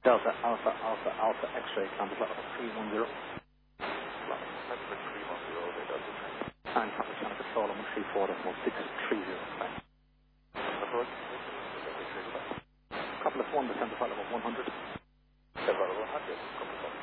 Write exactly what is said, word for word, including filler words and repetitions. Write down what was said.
Delta Alpha Alpha Alpha X-ray Campus Level three one zero. Campus three one zero, they does the train. And Campus Channel Control on one three four decimal six three zero. Approach. Couple of one, descend to flight level one hundred. Level one hundred.